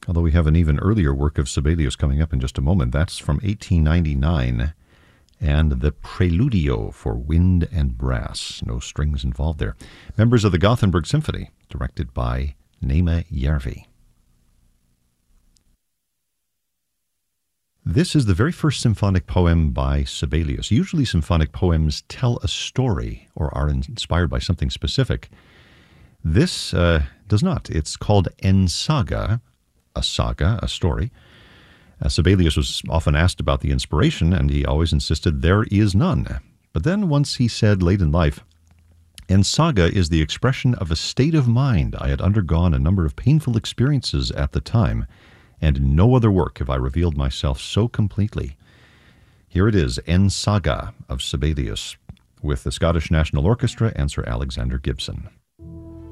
Although we have an even earlier work of Sibelius coming up in just a moment. That's from 1899, and the Preludio for wind and brass. No strings involved there. Members of the Gothenburg Symphony, directed by Nema Järvi. This is the very first symphonic poem by Sibelius. Usually symphonic poems tell a story or are inspired by something specific. This does not. It's called En Saga, a saga, a story. Sibelius was often asked about the inspiration, and he always insisted there is none. But then once he said late in life, En Saga is the expression of a state of mind. I had undergone a number of painful experiences at the time, and in no other work have I revealed myself so completely. Here it is, En Saga of Sibelius, with the Scottish National Orchestra and Sir Alexander Gibson.